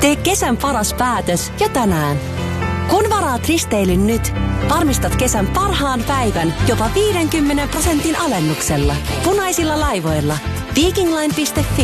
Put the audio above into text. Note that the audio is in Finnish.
Tee kesän paras päätös jo tänään. Kun varaat risteilyn nyt, varmistat kesän parhaan päivän jopa 50% alennuksella. Punaisilla laivoilla. Vikingline.fi